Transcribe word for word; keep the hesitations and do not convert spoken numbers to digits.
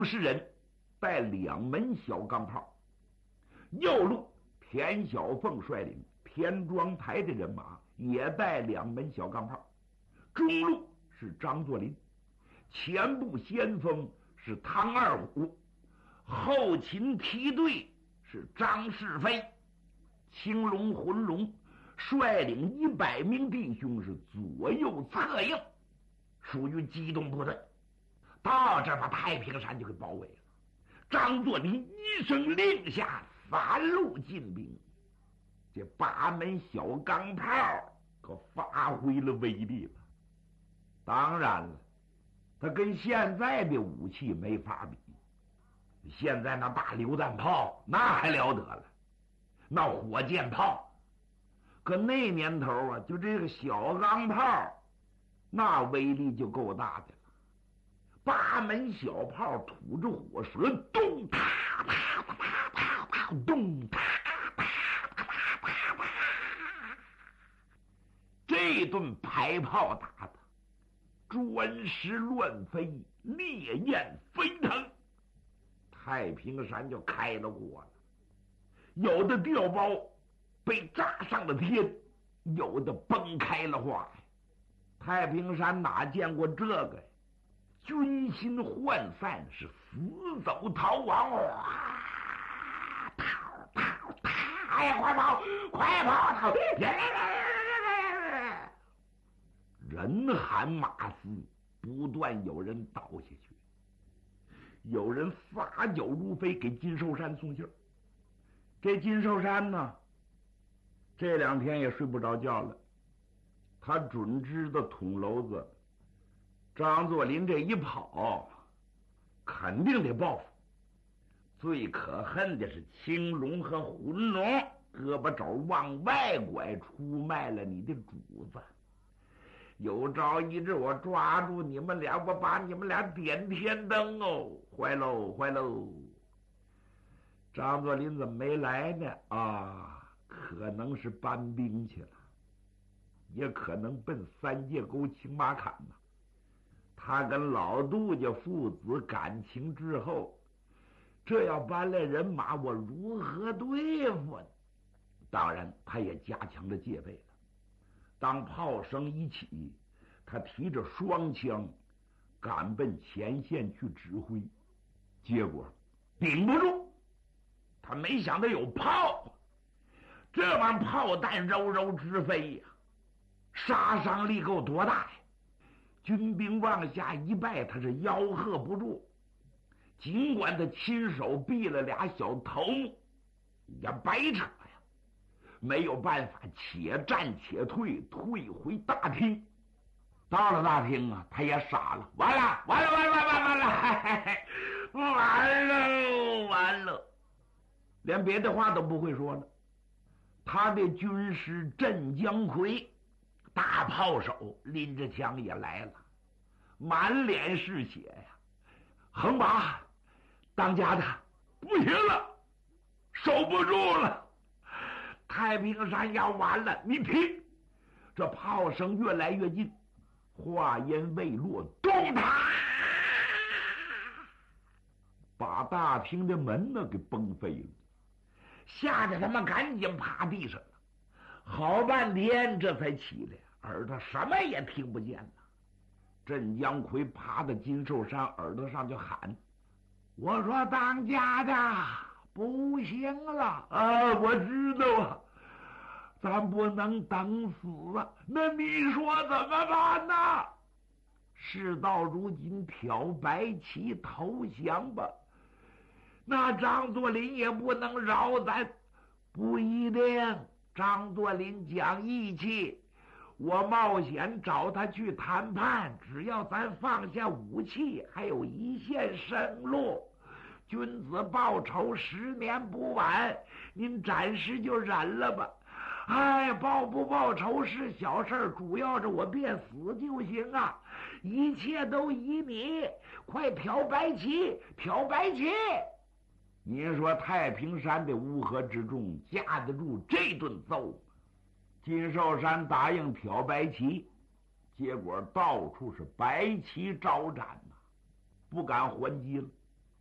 士人带两门小钢炮，右路田小凤率领田庄台的人马也带两门小钢炮，中路是张作霖，前部先锋是汤二虎，后勤梯队是张世飞。青龙、浑龙率领一百名弟兄是左右策应，属于机动部队。到这把太平山就给包围了。张作霖一声令下，三路进兵。这八门小钢炮可发挥了威力了。当然了，他跟现在的武器没法比。现在那大榴弹炮那还了得了，那火箭炮，可那年头啊，就这个小钢炮，那威力就够大的了。八门小炮吐着火舌，咚嗒嗒嗒嗒嗒，咚嗒嗒嗒嗒嗒，这顿排炮打的砖石乱飞，烈焰飞腾，太平山就开了锅了。有的碉堡被炸上了天，有的崩开了花呀。太平山哪见过这个呀？军心涣散，是死走逃亡。哇！逃逃逃！哎呀，快跑！快跑！逃！人喊马嘶，不断有人倒下去，有人撒脚如飞给金寿山送信儿。这金寿山呢，这两天也睡不着觉了。他准知道捅娄子张作霖这一跑，肯定得报复。最可恨的是青龙和浑龙胳膊肘往外拐，出卖了你的主子。有朝一日我抓住你们俩，我把你们俩点天灯哦！坏喽，坏喽！张作霖怎么没来呢？啊，可能是搬兵去了，也可能奔三界沟青马坎呢。他跟老杜家父子感情之后，这要搬来人马，我如何对付呢？当然，他也加强了戒备了。当炮声一起，他提着双枪赶奔前线去指挥，结果顶不住。他没想到有炮，这玩意炮弹柔柔直飞呀，杀伤力够多大呀！军兵往下一败，他是吆喝不住。尽管他亲手毙了俩小头目，也白扯呀。没有办法，且战且退，退回大厅。到了大厅啊，他也傻了，完了，完了，完了，完了，完了，完了，完了，连别的话都不会说了。他的军师镇江奎，大炮手，拎着枪也来了，满脸是血呀。横拔，当家的不行了，守不住了，太平山要完了！你听，这炮声越来越近，话音未落，咚嗒，把大厅的门呢给崩飞了，吓得他们赶紧趴地上了。好半天这才起来，耳朵什么也听不见了。镇江奎趴在金寿山耳朵上就喊：“我说当家的不行了啊！我知道啊，咱不能等死啊！那你说怎么办呢？事到如今，挑白旗投降吧。那张作霖也不能饶咱，不一定。张作霖讲义气，我冒险找他去谈判，只要咱放下武器，还有一线生路。君子报仇，十年不晚，您暂时就忍了吧。哎，报不报仇是小事，主要是我别死就行啊！一切都依你，快挑白旗，挑白旗！您说太平山的乌合之众架得住这顿揍吗？金寿山答应挑白旗，结果到处是白旗招展呐、啊，不敢还击了。